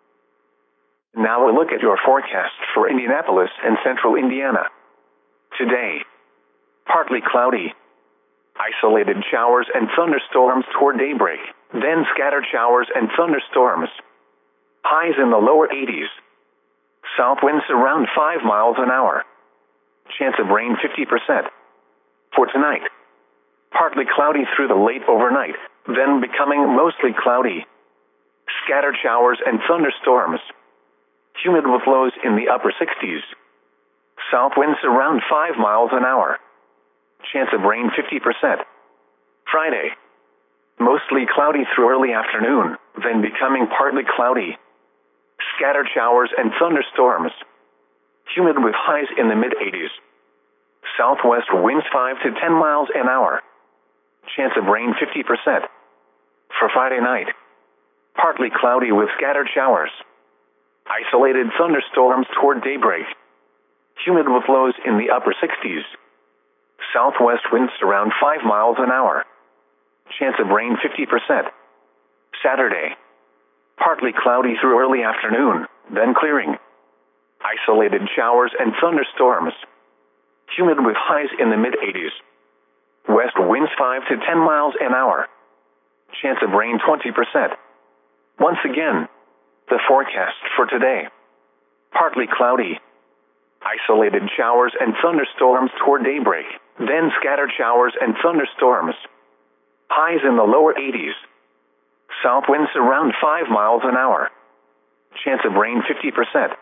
Now a look at your forecast for Indianapolis and central Indiana. Today, partly cloudy. Isolated showers and thunderstorms toward daybreak, then scattered showers and thunderstorms. Highs in the lower eighties. South winds around five miles an hour. Chance of rain fifty percent. For tonight, partly cloudy through the late overnight, then becoming mostly cloudy. Scattered showers and thunderstorms. Humid with lows in the upper sixties. South winds around five miles an hour. Chance of rain fifty percent. Friday, mostly cloudy through early afternoon, then becoming partly cloudy. Scattered showers and thunderstorms. Humid with highs in the mid eighties. Southwest winds five to ten miles an hour. Chance of rain fifty percent. For Friday night, partly cloudy with scattered showers. Isolated thunderstorms toward daybreak. Humid with lows in the upper sixties. Southwest winds around five miles an hour. Chance of rain fifty percent. Saturday, partly cloudy through early afternoon, then clearing. Isolated showers and thunderstorms. Humid with highs in the mid eighties. West winds five to ten miles an hour. Chance of rain twenty percent. Once again, the forecast for today. Partly cloudy. Isolated showers and thunderstorms toward daybreak, then scattered showers and thunderstorms. Highs in the lower eighties. South winds around five miles an hour. Chance of rain fifty percent.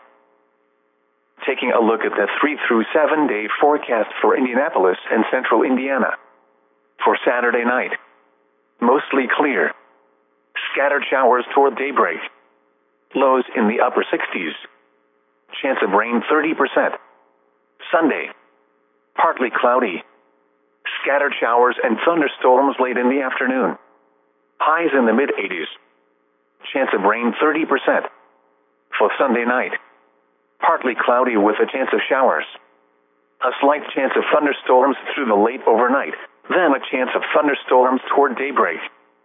Taking a look at the three through seven day forecast for Indianapolis and central Indiana. For Saturday night, mostly clear. Scattered showers toward daybreak. Lows in the upper sixties. Chance of rain thirty percent. Sunday, partly cloudy. Scattered showers and thunderstorms late in the afternoon. Highs in the mid eighties. Chance of rain thirty percent. For Sunday night, partly cloudy with a chance of showers. A slight chance of thunderstorms through the late overnight, then a chance of thunderstorms toward daybreak.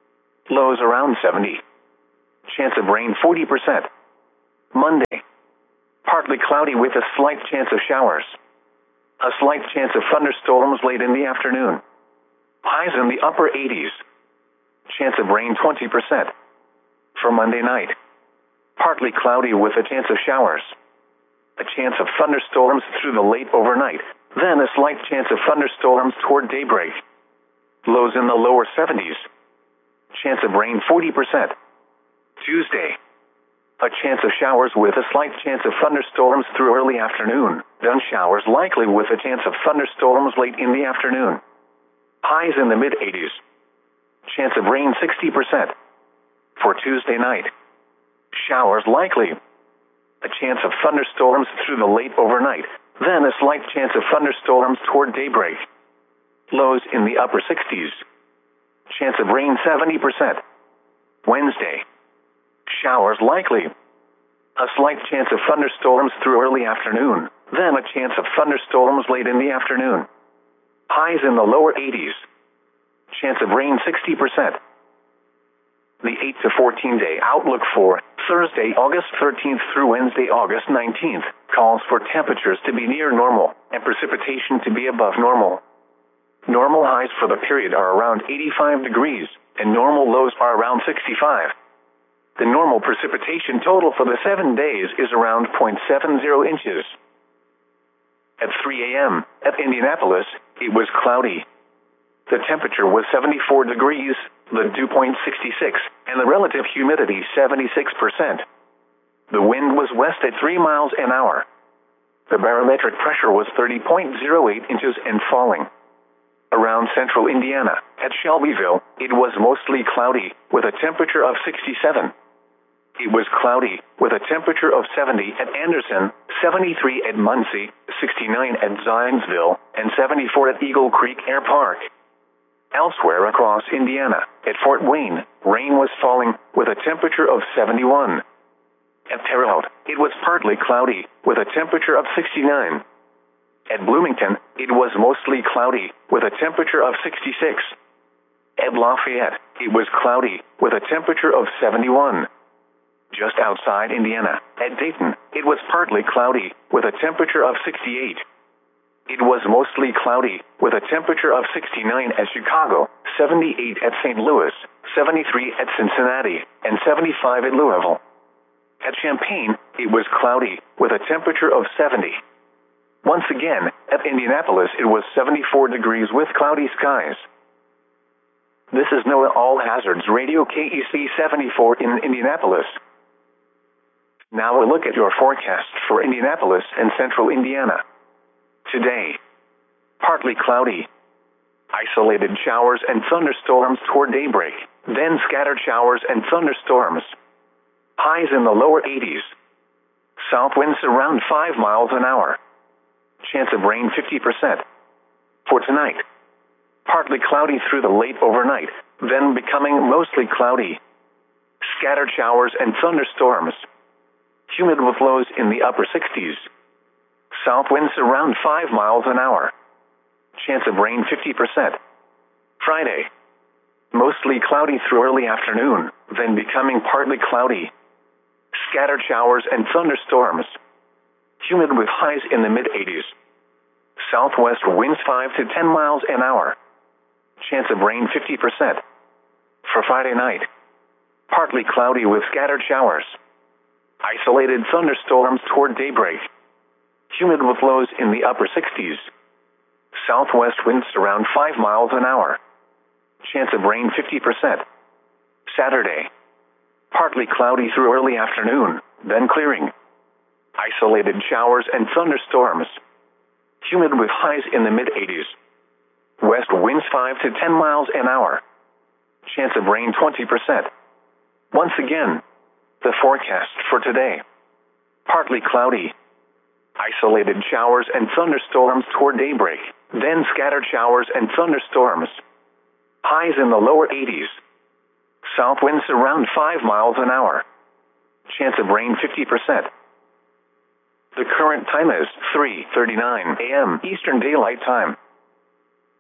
Lows around seventy. Chance of rain forty percent. Monday. Partly cloudy with a slight chance of showers. A slight chance of thunderstorms late in the afternoon. Highs in the upper eighties. Chance of rain twenty percent. For Monday night. Partly cloudy with a chance of showers. A chance of thunderstorms through the late overnight, then a slight chance of thunderstorms toward daybreak. Lows in the lower seventies. Chance of rain forty percent. Tuesday. A chance of showers with a slight chance of thunderstorms through early afternoon, then showers likely with a chance of thunderstorms late in the afternoon. Highs in the mid-eighties. Chance of rain sixty percent. For Tuesday night. Showers likely. A chance of thunderstorms through the late overnight, then a slight chance of thunderstorms toward daybreak. Lows in the upper sixties. Chance of rain seventy percent. Wednesday. Showers likely. A slight chance of thunderstorms through early afternoon, then a chance of thunderstorms late in the afternoon. Highs in the lower eighties. Chance of rain sixty percent. The eight to fourteen day outlook for Thursday, August thirteenth through Wednesday, August nineteenth, calls for temperatures to be near normal and precipitation to be above normal. Normal highs for the period are around eighty-five degrees, and normal lows are around sixty-five. The normal precipitation total for the seven days is around zero point seven zero inches. At three a m at Indianapolis, it was cloudy. The temperature was seventy-four degrees, the dew point sixty-six, and the relative humidity seventy-six percent. The wind was west at three miles an hour. The barometric pressure was thirty point zero eight inches and falling. Around central Indiana, at Shelbyville, it was mostly cloudy, with a temperature of sixty-seven. It was cloudy, with a temperature of seventy at Anderson, seventy-three at Muncie, sixty-nine at Zionsville, and seventy-four at Eagle Creek Air Park. Elsewhere across Indiana, at Fort Wayne, rain was falling, with a temperature of seventy-one. At Terre Haute, it was partly cloudy, with a temperature of sixty-nine. At Bloomington, it was mostly cloudy, with a temperature of sixty-six. At Lafayette, it was cloudy, with a temperature of seventy-one. Just outside Indiana, at Dayton, it was partly cloudy, with a temperature of sixty-eight. It was mostly cloudy, with a temperature of sixty-nine at Chicago, seventy-eight at Saint Louis, seventy-three at Cincinnati, and seventy-five at Louisville. At Champaign, it was cloudy, with a temperature of seventy. Once again, at Indianapolis it was seventy-four degrees with cloudy skies. This is NOAA All Hazards Radio K E C seventy-four in Indianapolis. Now a look at your forecast for Indianapolis and central Indiana. Today, partly cloudy. Isolated showers and thunderstorms toward daybreak, then scattered showers and thunderstorms. Highs in the lower eighties. South winds around five miles an hour. Chance of rain fifty percent. For tonight, partly cloudy through the late overnight, then becoming mostly cloudy. Scattered showers and thunderstorms. Humid with lows in the upper sixties. South winds around five miles an hour. Chance of rain fifty percent. Friday, mostly cloudy through early afternoon, then becoming partly cloudy. Scattered showers and thunderstorms. Humid with highs in the mid-eighties. Southwest winds five to ten miles an hour. Chance of rain fifty percent. For Friday night, partly cloudy with scattered showers. Isolated thunderstorms toward daybreak. Humid with lows in the upper sixties. Southwest winds around five miles an hour. Chance of rain fifty percent. Saturday, partly cloudy through early afternoon, then clearing. Isolated showers and thunderstorms. Humid with highs in the mid-eighties. West winds five to ten miles an hour. Chance of rain twenty percent. Once again, the forecast for today. Partly cloudy. Isolated showers and thunderstorms toward daybreak, then scattered showers and thunderstorms. Highs in the lower eighties. South winds around five miles an hour. Chance of rain fifty percent. The current time is three thirty-nine a m Eastern Daylight Time.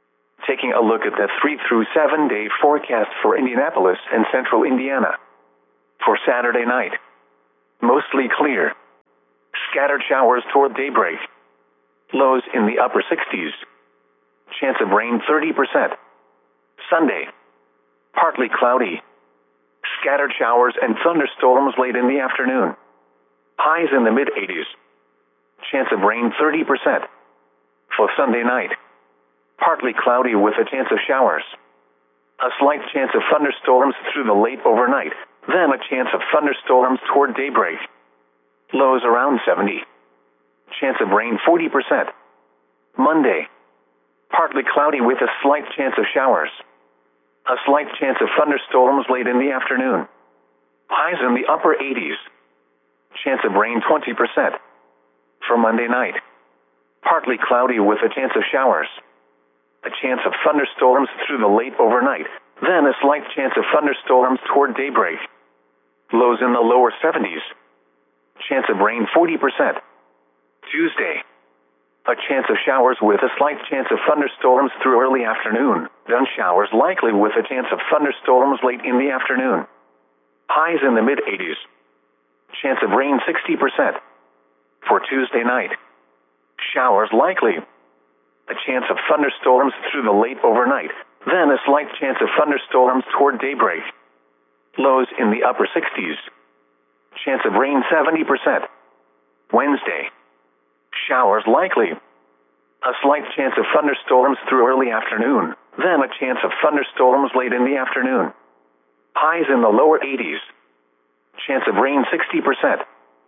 Taking a look at the three through seven day forecast for Indianapolis and central Indiana. For Saturday night, mostly clear. Scattered showers toward daybreak. Lows in the upper sixties. Chance of rain thirty percent. Sunday, partly cloudy. Scattered showers and thunderstorms late in the afternoon. Highs in the mid eighties. Chance of rain thirty percent. For Sunday night, partly cloudy with a chance of showers. A slight chance of thunderstorms through the late overnight, then a chance of thunderstorms toward daybreak. Lows around seventy. Chance of rain forty percent. Monday, partly cloudy with a slight chance of showers. A slight chance of thunderstorms late in the afternoon. Highs in the upper eighties. Chance of rain twenty percent. For Monday night, partly cloudy with a chance of showers. A chance of thunderstorms through the late overnight, then a slight chance of thunderstorms toward daybreak. Lows in the lower seventies. Chance of rain forty percent. Tuesday, a chance of showers with a slight chance of thunderstorms through early afternoon, then showers likely with a chance of thunderstorms late in the afternoon. Highs in the mid eighties. Chance of rain sixty percent. For Tuesday night, showers likely. A chance of thunderstorms through the late overnight, then a slight chance of thunderstorms toward daybreak. Lows in the upper sixties. Chance of rain seventy percent. Wednesday, showers likely. A slight chance of thunderstorms through early afternoon, then a chance of thunderstorms late in the afternoon. Highs in the lower eighties. Chance of rain sixty percent.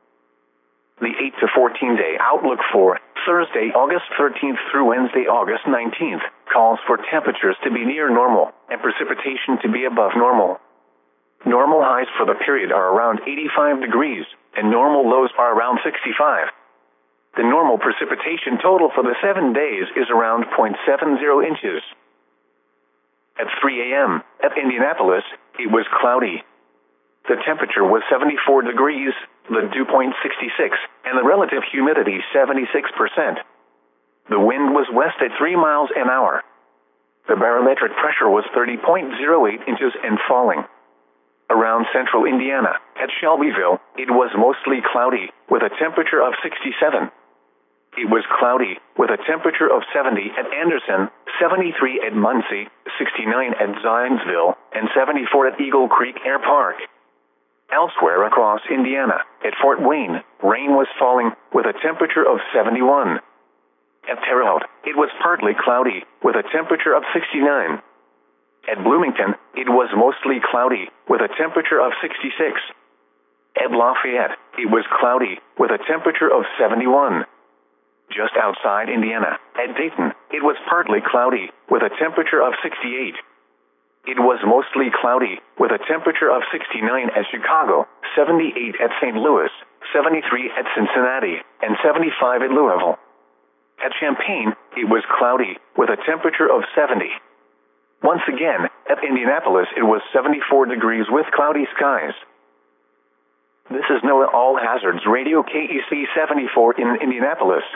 The eight to fourteen day outlook for Thursday, August thirteenth through Wednesday, August nineteenth, calls for temperatures to be near normal and precipitation to be above normal. Normal highs for the period are around eighty-five degrees, and normal lows are around sixty-five. The normal precipitation total for the seven days is around zero point seven zero inches. At three a m at Indianapolis, it was cloudy. The temperature was seventy-four degrees, the dew point sixty-six, and the relative humidity seventy-six percent. The wind was west at three miles an hour. The barometric pressure was thirty point zero eight inches and falling. Around central Indiana, at Shelbyville, it was mostly cloudy, with a temperature of sixty-seven. It was cloudy, with a temperature of seventy at Anderson, seventy-three at Muncie, sixty-nine at Zionsville, and seventy-four at Eagle Creek Air Park. Elsewhere across Indiana, at Fort Wayne, rain was falling, with a temperature of seventy-one. At Terre Haute, it was partly cloudy, with a temperature of sixty-nine. At Bloomington, it was mostly cloudy, with a temperature of sixty-six. At Lafayette, it was cloudy, with a temperature of seventy-one. Just outside Indiana, at Dayton, it was partly cloudy, with a temperature of sixty-eight. It was mostly cloudy, with a temperature of sixty-nine at Chicago, seventy-eight at Saint Louis, seventy-three at Cincinnati, and seventy-five at Louisville. At Champaign, it was cloudy, with a temperature of seventy. Once again, at Indianapolis, it was seventy-four degrees with cloudy skies. This is NOAA All Hazards Radio K E C seventy-four in Indianapolis.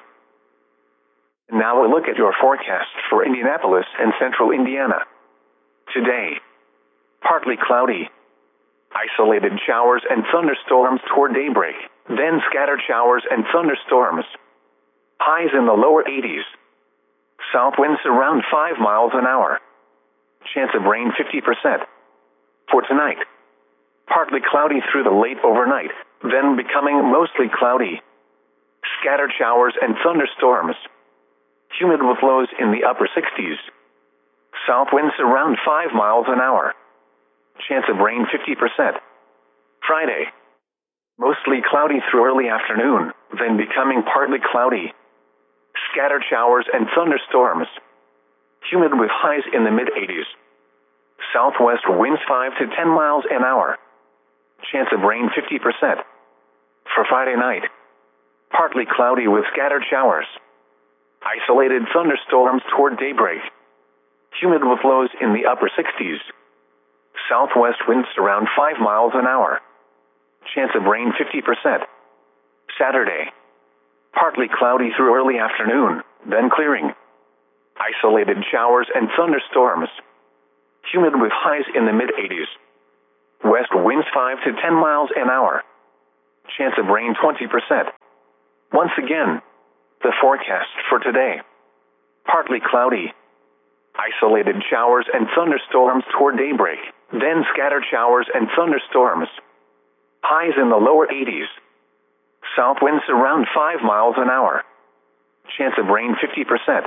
Now a look at your forecast for Indianapolis and central Indiana. Today, partly cloudy. Isolated showers and thunderstorms toward daybreak, then scattered showers and thunderstorms. Highs in the lower eighties. South winds around five miles an hour. Chance of rain fifty percent. For tonight, partly cloudy through the late overnight, then becoming mostly cloudy. Scattered showers and thunderstorms. Humid with lows in the upper sixties. South winds around five miles an hour. Chance of rain fifty percent. Friday, mostly cloudy through early afternoon, then becoming partly cloudy. Scattered showers and thunderstorms. Humid with highs in the mid eighties. Southwest winds five to ten miles an hour. Chance of rain fifty percent. For Friday night, partly cloudy with scattered showers. Isolated thunderstorms toward daybreak. Humid with lows in the upper sixties. Southwest winds around five miles an hour. Chance of rain fifty percent. Saturday, partly cloudy through early afternoon, then clearing. Isolated showers and thunderstorms. Humid with highs in the mid eighties. West winds five to ten miles an hour. Chance of rain twenty percent. Once again, the forecast for today. Partly cloudy. Isolated showers and thunderstorms toward daybreak, then scattered showers and thunderstorms. Highs in the lower eighties. South winds around five miles an hour. Chance of rain fifty percent.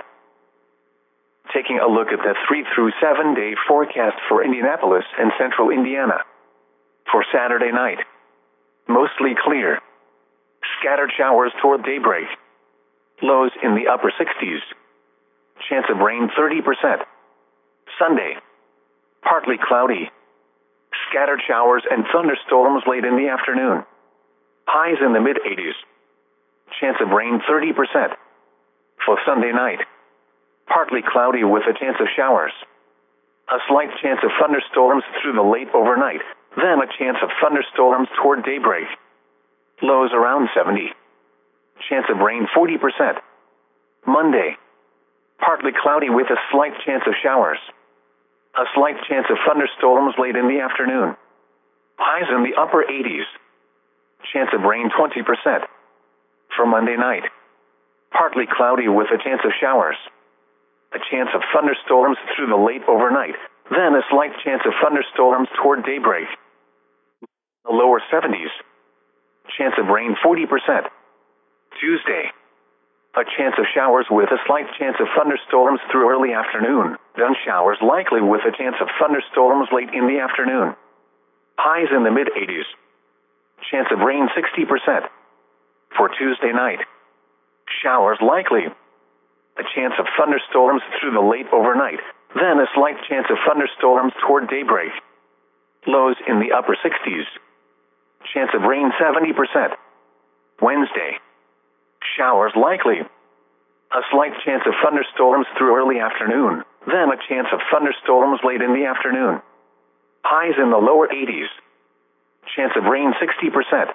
Taking a look at the three through seven day forecast for Indianapolis and central Indiana. For Saturday night, mostly clear. Scattered showers toward daybreak. Lows in the upper sixties. Chance of rain thirty percent. Sunday, partly cloudy. Scattered showers and thunderstorms late in the afternoon. Highs in the mid eighties. Chance of rain thirty percent. For Sunday night, partly cloudy with a chance of showers. A slight chance of thunderstorms through the late overnight, then a chance of thunderstorms toward daybreak. Lows around seventy. Chance of rain forty percent. Monday, partly cloudy with a slight chance of showers. A slight chance of thunderstorms late in the afternoon. Highs in the upper eighties. Chance of rain twenty percent. For Monday night, partly cloudy with a chance of showers. A chance of thunderstorms through the late overnight, then a slight chance of thunderstorms toward daybreak. The lower seventies. Chance of rain forty percent. Tuesday, a chance of showers with a slight chance of thunderstorms through early afternoon, then showers likely with a chance of thunderstorms late in the afternoon. Highs in the mid eighties. Chance of rain sixty percent. For Tuesday night, showers likely. A chance of thunderstorms through the late overnight, then a slight chance of thunderstorms toward daybreak. Lows in the upper sixties. Chance of rain seventy percent. Wednesday, showers likely. A slight chance of thunderstorms through early afternoon, then a chance of thunderstorms late in the afternoon. Highs in the lower eighties. Chance of rain sixty percent.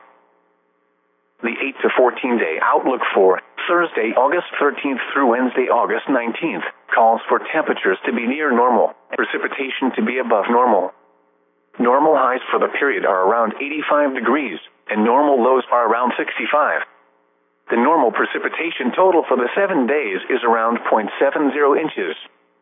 The eight to fourteen day outlook for Thursday, August thirteenth through Wednesday, August nineteenth, calls for temperatures to be near normal, and precipitation to be above normal. Normal highs for the period are around eighty-five degrees, and normal lows are around sixty-five. The normal precipitation total for the seven days is around zero point seven zero inches.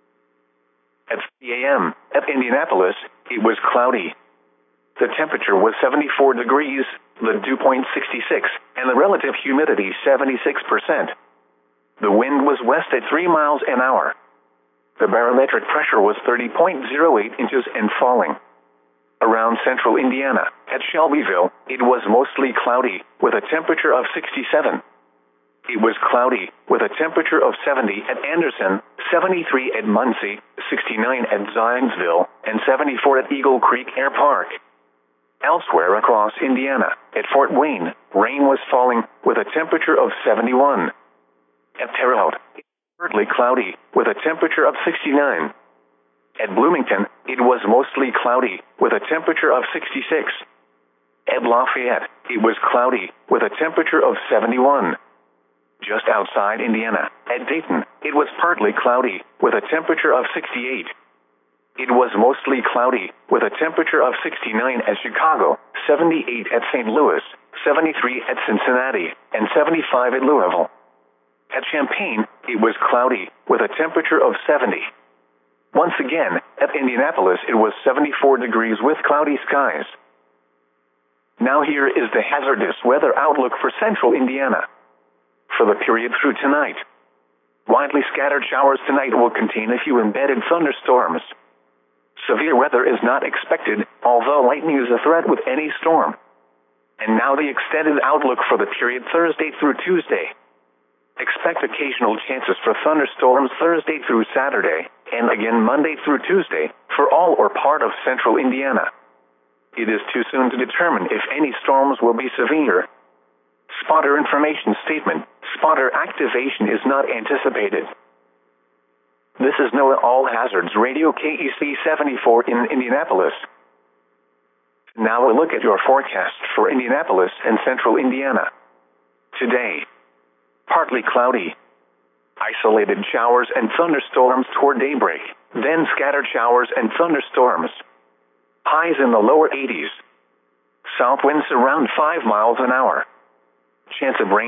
At three a m at Indianapolis, it was cloudy. The temperature was seventy-four degrees, the dew point sixty-six, and the relative humidity seventy-six percent. The wind was west at three miles an hour. The barometric pressure was thirty point zero eight inches and falling. Around central Indiana, at Shelbyville, it was mostly cloudy, with a temperature of sixty-seven. It was cloudy, with a temperature of seventy at Anderson, seventy-three at Muncie, sixty-nine at Zionsville, and seventy-four at Eagle Creek Air Park. Elsewhere across Indiana, at Fort Wayne, rain was falling, with a temperature of seventy-one. At Terre Haute, partly cloudy, with a temperature of sixty-nine. At Bloomington, it was mostly cloudy, with a temperature of sixty-six. At Lafayette, it was cloudy, with a temperature of seventy-one. Just outside Indiana, at Dayton, it was partly cloudy, with a temperature of sixty-eight. It was mostly cloudy, with a temperature of sixty-nine at Chicago, seventy-eight at Saint Louis, seventy-three at Cincinnati, and seventy-five at Louisville. At Champaign, it was cloudy, with a temperature of seventy. Once again, at Indianapolis it was seventy-four degrees with cloudy skies. Now here is the hazardous weather outlook for central Indiana. For the period through tonight, widely scattered showers tonight will contain a few embedded thunderstorms. Severe weather is not expected, although lightning is a threat with any storm. And now the extended outlook for the period Thursday through Tuesday. Expect occasional chances for thunderstorms Thursday through Saturday, and again Monday through Tuesday, for all or part of central Indiana. It is too soon to determine if any storms will be severe. Spotter information statement: spotter activation is not anticipated. This is NOAA All Hazards Radio K E C seventy-four in Indianapolis. Now a look at your forecast for Indianapolis and central Indiana. Today, partly cloudy. Isolated showers and thunderstorms toward daybreak, then scattered showers and thunderstorms. Highs in the lower eighties. South winds around five miles an hour. Chance of rain